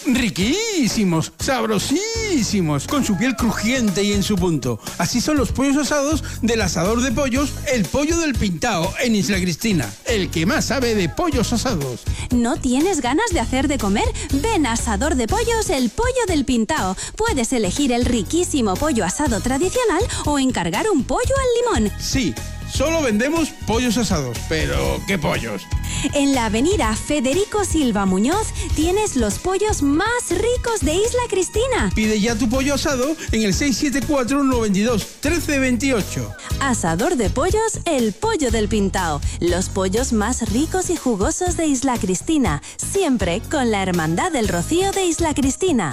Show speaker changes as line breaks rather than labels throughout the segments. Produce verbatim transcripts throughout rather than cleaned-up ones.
riquísimos, sabrosísimos, con su piel crujiente y en su punto. Así son los pollos asados del asador de pollos, el Pollo del Pintao, en Isla Cristina, el que más sabe de pollos asados.
¿No tienes ganas de hacer de comer? Ven a Asador de Pollos, el Pollo del Pintao. Puedes elegir el riquísimo pollo asado tradicional o encargar un pollo al limón.
Sí, solo vendemos pollos asados, pero ¿qué pollos?
En la avenida Federico Silva Muñoz tienes los pollos más ricos de Isla Cristina.
Pide ya tu pollo asado en el seis siete cuatro, noventa y dos, trece veintiocho.
Asador de Pollos, el Pollo del Pintao. Los pollos más ricos y jugosos de Isla Cristina. Siempre con la Hermandad del Rocío de Isla Cristina.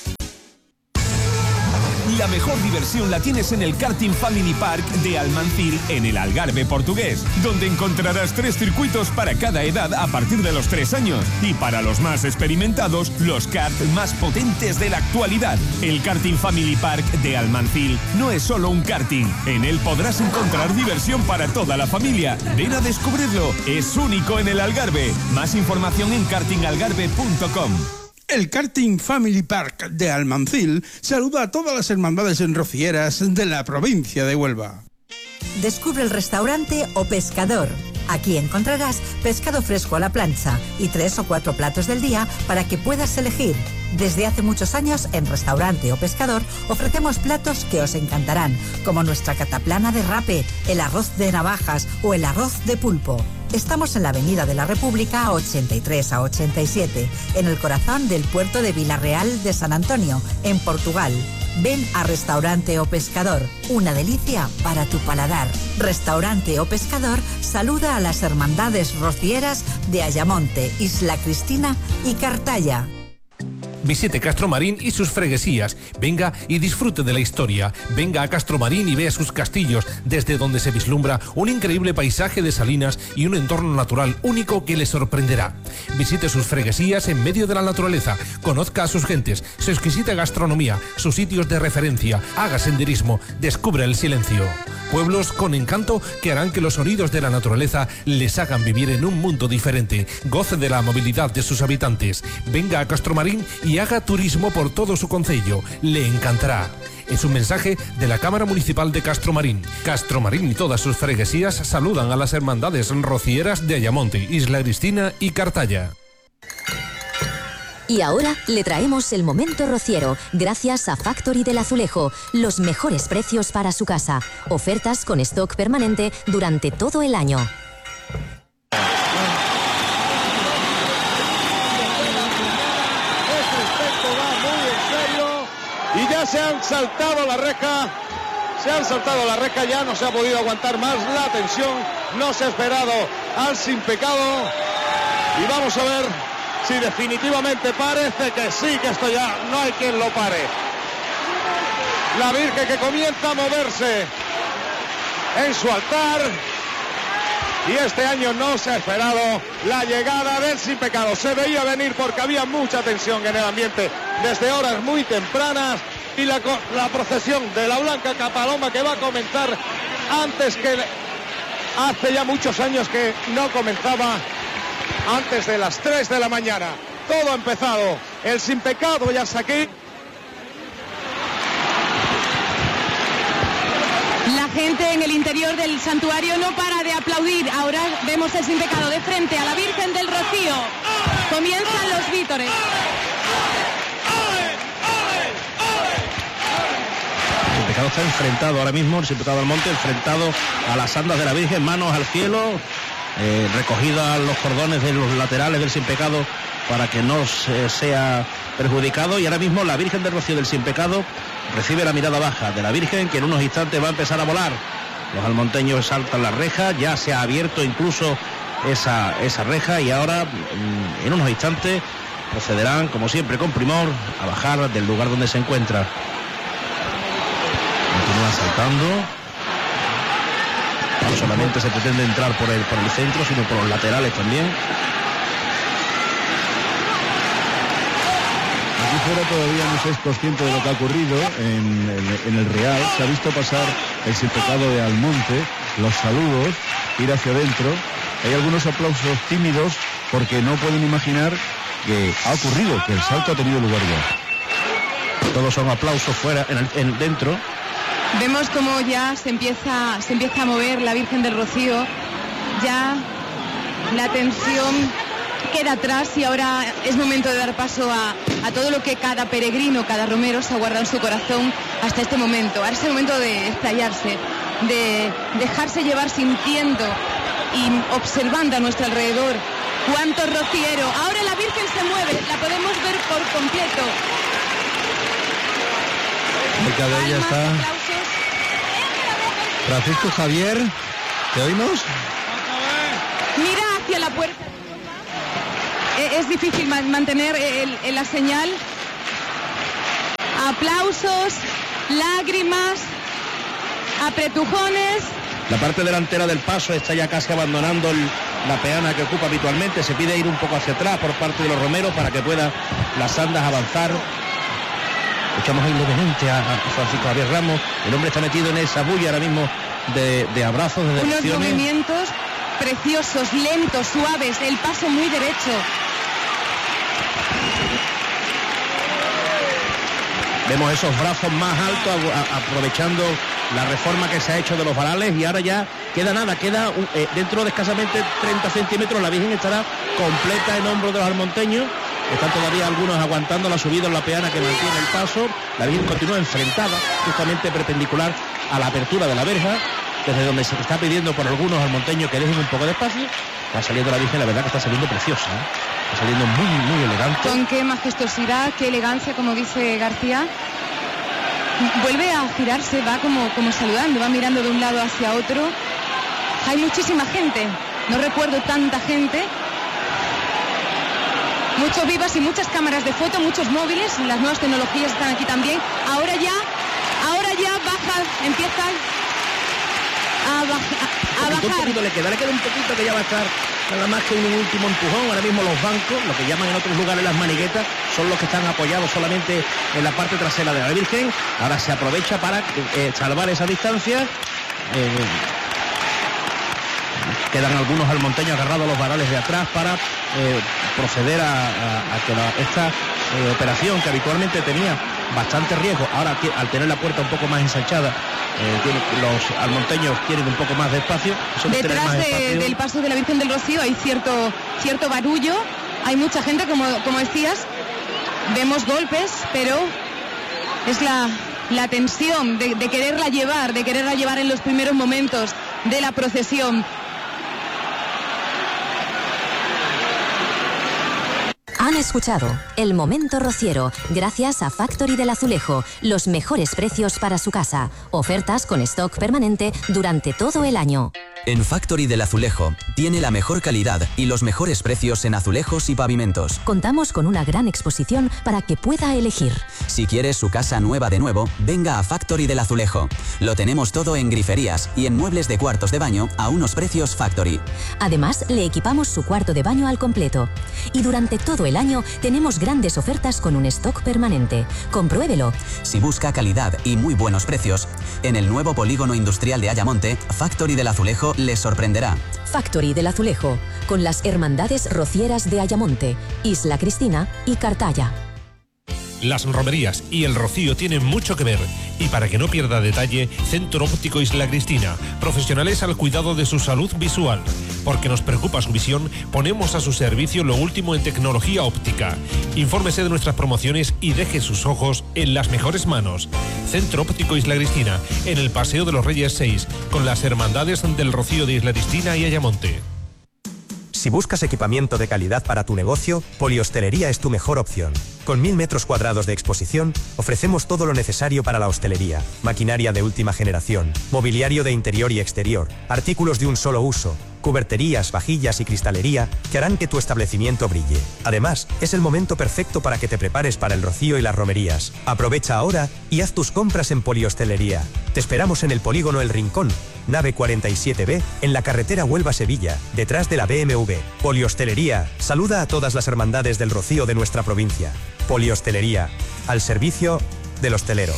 La mejor diversión la tienes en el Karting Family Park de Almancil, en el Algarve portugués, donde encontrarás tres circuitos para cada edad a partir de los tres años. Y para los más experimentados, los karts más potentes de la actualidad. El Karting Family Park de Almancil no es solo un karting. En él podrás encontrar diversión para toda la familia. Ven a descubrirlo. Es único en el Algarve. Más información en karting algarve punto com.
El Karting Family Park de Almancil saluda a todas las hermandades rocieras de la provincia de Huelva.
Descubre el restaurante O Pescador. Aquí encontrarás pescado fresco a la plancha y tres o cuatro platos del día para que puedas elegir. Desde hace muchos años en Restaurante O Pescador ofrecemos platos que os encantarán, como nuestra cataplana de rape, el arroz de navajas o el arroz de pulpo. Estamos en la Avenida de la República ochenta y tres a ochenta y siete, en el corazón del puerto de Vilarreal de San Antonio, en Portugal. Ven a Restaurante O Pescador, una delicia para tu paladar. Restaurante O Pescador saluda a las hermandades rocieras de Ayamonte, Isla Cristina y Cartaya.
Visite Castromarín y sus freguesías. Venga y disfrute de la historia. Venga a Castromarín y vea sus castillos, desde donde se vislumbra un increíble paisaje de salinas y un entorno natural único que le sorprenderá. Visite sus freguesías en medio de la naturaleza. Conozca a sus gentes, su exquisita gastronomía, sus sitios de referencia. Haga senderismo. Descubra el silencio. Pueblos con encanto que harán que los sonidos de la naturaleza les hagan vivir en un mundo diferente. Goce de la movilidad de sus habitantes. Venga a Castromarín y haga turismo por todo su concello. Le encantará. Es un mensaje de la Cámara Municipal de Castromarín. Castromarín y todas sus freguesías saludan a las hermandades rocieras de Ayamonte, Isla Cristina y Cartaya.
Y ahora le traemos el momento rociero, gracias a Factory del Azulejo. Los mejores precios para su casa. Ofertas con stock permanente durante todo el año.
Y ya se han saltado la reja, se han saltado la reja, ya no se ha podido aguantar más la tensión, no se ha esperado al sin pecado. Y vamos a ver si definitivamente parece que sí, que esto ya no hay quien lo pare. La Virgen que comienza a moverse en su altar. Y este año no se ha esperado la llegada del sin pecado. Se veía venir porque había mucha tensión en el ambiente desde horas muy tempranas. Y la, la procesión de la Blanca Capaloma que va a comenzar antes que... Hace ya muchos años que no comenzaba antes de las tres de la mañana. Todo ha empezado. El sin pecado ya está aquí.
La gente en el interior del santuario no para de aplaudir. Ahora vemos el sin pecado de frente a la Virgen del Rocío. Comienzan los vítores.
El sin pecado está enfrentado ahora mismo, el sin pecado al monte, enfrentado a las andas de la Virgen, manos al cielo, eh, recogida los cordones de los laterales del sin pecado para que no se, sea perjudicado. Y ahora mismo la Virgen del Rocío del sin pecado recibe la mirada baja de la Virgen, que en unos instantes va a empezar a volar. Los almonteños saltan la reja, ya se ha abierto incluso esa, esa reja, y ahora en unos instantes procederán, como siempre con primor, a bajar del lugar donde se encuentra. Continúan saltando. No solamente se pretende entrar por el, por el centro, sino por los laterales también.
Aquí fuera todavía no se es consciente de lo que ha ocurrido en, en, en el Real. Se ha visto pasar el sin pecado de Almonte, los saludos, ir hacia adentro. Hay algunos aplausos tímidos porque no pueden imaginar que ha ocurrido, que el salto ha tenido lugar ya.
Todos son aplausos fuera, en, el, en dentro.
Vemos como ya se empieza, se empieza a mover la Virgen del Rocío. Ya la tensión queda atrás y ahora es momento de dar paso a, a todo lo que cada peregrino, cada romero se ha guardado en su corazón hasta este momento. Ahora es el momento de explayarse, de dejarse llevar sintiendo y observando a nuestro alrededor cuánto rociero. Ahora la Virgen se mueve, la podemos ver por completo.
Cerca de ella está Francisco Javier. ¿Te oímos?
Mira hacia la puerta. Es difícil mantener el, el, la señal. Aplausos, lágrimas, apretujones.
La parte delantera del paso está ya casi abandonando el, la peana que ocupa habitualmente. Se pide ir un poco hacia atrás por parte de los romeros para que puedan las andas avanzar. Escuchamos ahí levemente a, a Francisco Javier Ramos. El hombre está metido en esa bulla ahora mismo de, de abrazos, de
unos
devociones.
Movimientos preciosos, lentos, suaves, el paso muy derecho.
Vemos esos brazos más altos a, a, aprovechando la reforma que se ha hecho de los varales, y ahora ya queda nada, queda un, eh, dentro de escasamente treinta centímetros la Virgen estará completa en hombros de los almonteños. Están todavía algunos aguantando la subida en la peana que mantiene el paso. La Virgen continúa enfrentada, justamente perpendicular a la apertura de la verja, desde donde se está pidiendo por algunos almonteños que dejen un poco de espacio. Está saliendo la Virgen, la verdad que está saliendo preciosa, ¿eh? Está saliendo muy, muy elegante.
Con qué majestuosidad, qué elegancia, como dice García. Vuelve a girarse, va como, como saludando, va mirando de un lado hacia otro. Hay muchísima gente, no recuerdo tanta gente. Muchos vivas y muchas cámaras de foto, muchos móviles, las nuevas tecnologías están aquí también. Ahora ya, ahora ya baja, empiezan a, baja, a, a bajar.
Un poquito le queda, le queda un poquito que ya va a estar nada más que un último empujón. Ahora mismo los bancos, lo que llaman en otros lugares las maniguetas, son los que están apoyados solamente en la parte trasera de la Virgen. Ahora se aprovecha para eh, salvar esa distancia. Eh, quedan algunos almonteños agarrados a los varales de atrás para eh, proceder a, a, a que la, esta eh, operación que habitualmente tenía bastante riesgo, ahora al tener la puerta un poco más ensanchada, eh, tiene, los almonteños tienen un poco más de espacio.
Detrás
más
de,
espacio.
del paso de la Virgen del Rocío hay cierto, cierto barullo, hay mucha gente, como, como decías, vemos golpes, pero es la, la tensión de, de quererla llevar, de quererla llevar en los primeros momentos de la procesión.
Han escuchado El Momento Rociero, gracias a Factory del Azulejo. Los mejores precios para su casa. Ofertas con stock permanente durante todo el año.
En Factory del Azulejo tiene la mejor calidad y los mejores precios en azulejos y pavimentos.
Contamos con una gran exposición para que pueda elegir.
Si quieres su casa nueva de nuevo, venga a Factory del Azulejo. Lo tenemos todo en griferías y en muebles de cuartos de baño a unos precios Factory.
Además, le equipamos su cuarto de baño al completo. Y durante todo el año tenemos grandes ofertas con un stock permanente. Compruébelo.
Si busca calidad y muy buenos precios, en el nuevo polígono industrial de Ayamonte, Factory del Azulejo les sorprenderá.
Factory del Azulejo, con las hermandades rocieras de Ayamonte, Isla Cristina y Cartaya.
Las romerías y el rocío tienen mucho que ver, y para que no pierda detalle, Centro Óptico Isla Cristina, profesionales al cuidado de su salud visual. Porque nos preocupa su visión, ponemos a su servicio lo último en tecnología óptica. Infórmese de nuestras promociones y deje sus ojos en las mejores manos. Centro Óptico Isla Cristina, en el Paseo de los Reyes seis, con las hermandades del Rocío de Isla Cristina y Ayamonte.
Si buscas equipamiento de calidad para tu negocio, Polihostelería es tu mejor opción. Con mil metros cuadrados de exposición, ofrecemos todo lo necesario para la hostelería, maquinaria de última generación, mobiliario de interior y exterior, artículos de un solo uso, cuberterías, vajillas y cristalería que harán que tu establecimiento brille. Además, es el momento perfecto para que te prepares para el rocío y las romerías. Aprovecha ahora y haz tus compras en Polihostelería. Te esperamos en el polígono El Rincón, nave cuarenta y siete B, en la carretera Huelva-Sevilla, detrás de la B M W. Polihostelería saluda a todas las hermandades del rocío de nuestra provincia. Polihostelería, al servicio del hostelero.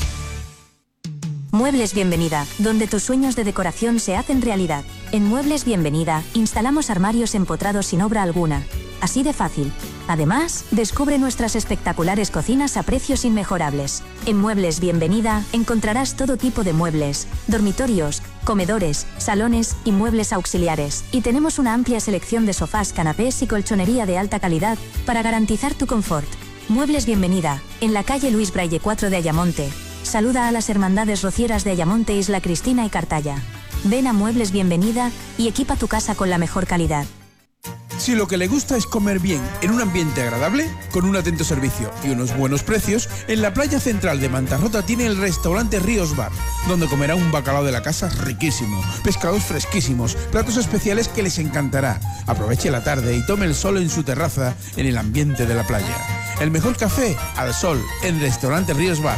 Muebles Bienvenida, donde tus sueños de decoración se hacen realidad. En Muebles Bienvenida instalamos armarios empotrados sin obra alguna. Así de fácil.
Además, descubre nuestras espectaculares cocinas a precios inmejorables. En Muebles Bienvenida encontrarás todo tipo de muebles, dormitorios, comedores, salones y muebles auxiliares. Y tenemos una amplia selección de sofás, canapés y colchonería de alta calidad para garantizar tu confort. Muebles Bienvenida, en la calle Luis Braille cuatro de Ayamonte. Saluda a las hermandades rocieras de Ayamonte, Isla Cristina y Cartaya. Ven a Muebles Bienvenida y equipa tu casa con la mejor calidad.
Si lo que le gusta es comer bien en un ambiente agradable, con un atento servicio y unos buenos precios, en la playa central de Mantarrota tiene el restaurante Ríos Bar, donde comerá un bacalao de la casa riquísimo, pescados fresquísimos, platos especiales que les encantará. Aproveche la tarde y tome el sol en su terraza en el ambiente de la playa. El mejor café al sol en Restaurante Ríos Bar.